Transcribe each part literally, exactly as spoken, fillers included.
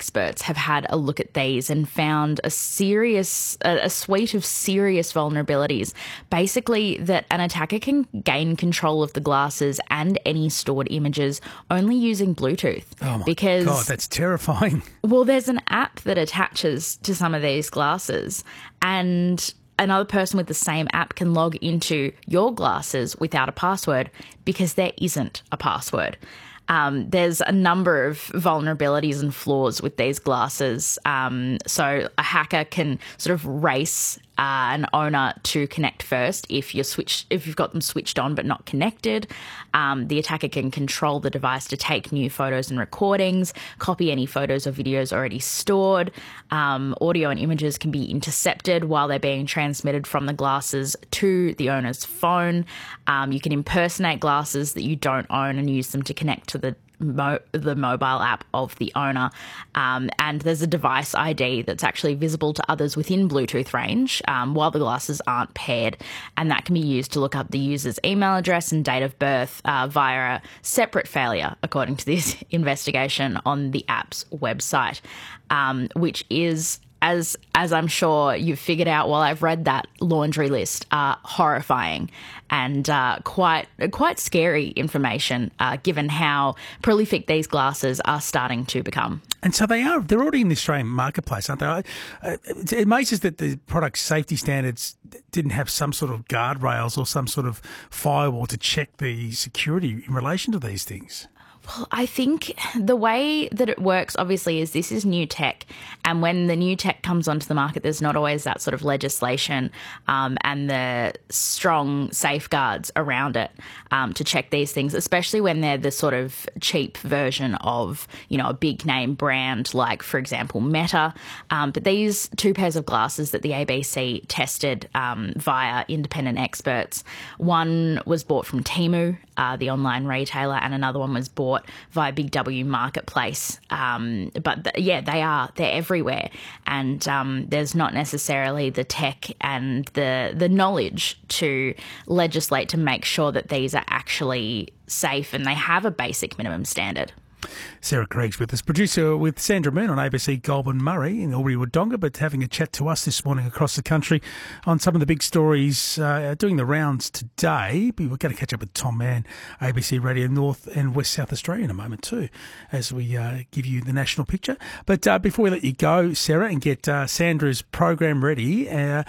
experts have had a look at these and found a serious, a, a suite of serious vulnerabilities. Basically, that an attacker can gain control of the glasses and any stored images only using Bluetooth. Oh my because, God, that's terrifying. Well, there's an app that attaches to some of these glasses, and another person with the same app can log into your glasses without a password because there isn't a password. Um, there's a number of vulnerabilities and flaws with these glasses. Um, so a hacker can sort of race uh, an owner to connect first if you're switched, if you've got them switched on but not connected. Um, the attacker can control the device to take new photos and recordings, copy any photos or videos already stored. Um, audio and images can be intercepted while they're being transmitted from the glasses to the owner's phone. Um, you can impersonate glasses that you don't own and use them to connect to the Mo- the mobile app of the owner. Um, and there's a device I D that's actually visible to others within Bluetooth range um, while the glasses aren't paired. And that can be used to look up the user's email address and date of birth uh, via a separate failure, according to this investigation on the app's website, um, which is, as as I'm sure you've figured out while I've read that laundry list, uh, horrifying and uh, quite quite scary information, uh, given how prolific these glasses are starting to become. And so they are, they're already in the Australian marketplace, aren't they? Uh, It amazes that the product safety standards didn't have some sort of guardrails or some sort of firewall to check the security in relation to these things. Well, I think the way that it works, obviously, is this is new tech. And when the new tech comes onto the market, there's not always that sort of legislation um, and the strong safeguards around it um, to check these things, especially when they're the sort of cheap version of, you know, a big name brand like, for example, Meta. Um, but these two pairs of glasses that the A B C tested um, via independent experts, one was bought from Temu, uh, the online retailer, and another one was bought via Big W Marketplace. Um, but th- yeah, they are, they're everywhere. And um, there's not necessarily the tech and the the knowledge to legislate to make sure that these are actually safe and they have a basic minimum standard. Sarah Craig's with us, producer with Sandra Moon on A B C Goulburn Murray in Albury Wodonga, but having a chat to us this morning across the country on some of the big stories uh, doing the rounds today. We're going to catch up with Tom Mann, A B C Radio North and West South Australia in a moment too, as we uh, give you the national picture. But uh, before we let you go, Sarah, and get uh, Sandra's program ready, uh,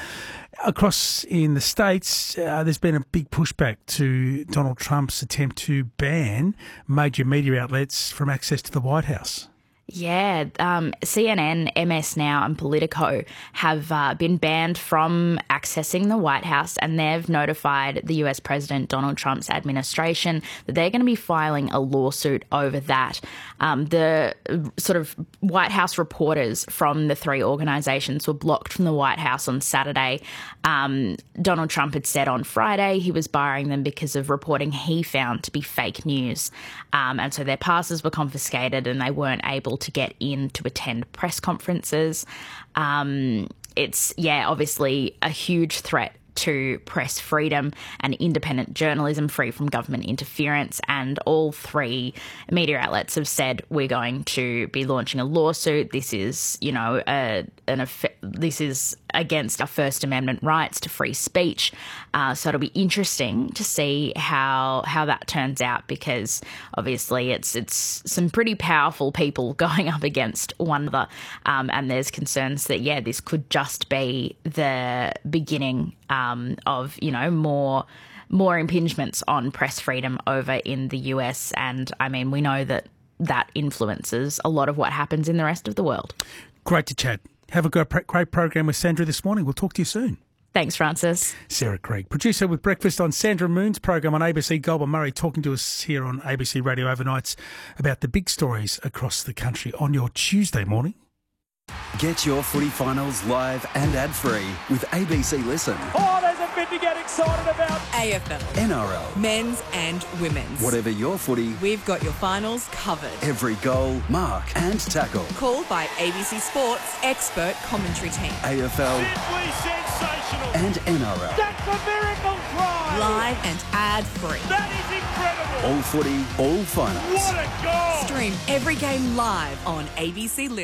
across in the States, uh, there's been a big pushback to Donald Trump's attempt to ban major media outlets from access to the White House. Yeah, um, C N N, M S Now and Politico have uh, been banned from accessing the White House, and they've notified the U S President Donald Trump's administration that they're going to be filing a lawsuit over that. Um, the sort of White House reporters from the three organisations were blocked from the White House on Saturday. Um, Donald Trump had said on Friday he was barring them because of reporting he found to be fake news. Um, and so their passes were confiscated and they weren't able to get in to attend press conferences. Um, it's, yeah, obviously a huge threat to press freedom and independent journalism free from government interference. And all three media outlets have said, we're going to be launching a lawsuit. This is, you know, a, an this is against our First Amendment rights to free speech. Uh, so it'll be interesting to see how how that turns out, because obviously it's it's some pretty powerful people going up against one another. Um, and there's concerns that, yeah, this could just be the beginning um, of, you know, more more impingements on press freedom over in the U S. And I mean, we know that that influences a lot of what happens in the rest of the world. Great to chat. Have a great, great program with Sandra this morning. We'll talk to you soon. Thanks, Francis. Sarah Craig, producer with Breakfast on Sandra Moon's program on A B C Goulburn Murray, talking to us here on A B C Radio Overnights about the big stories across the country on your Tuesday morning. Get your footy finals live and ad-free with A B C Listen. Oh, there's a bit to get excited about. A F L, N R L, men's and women's. Whatever your footy, We've got your finals covered. every goal, mark and tackle. Called by A B C Sports expert commentary team. A F L Simply sensational. and N R L. That's a miracle try. Live and ad-free. That is incredible. All footy, all finals. What a goal. Stream every game live on A B C Listen.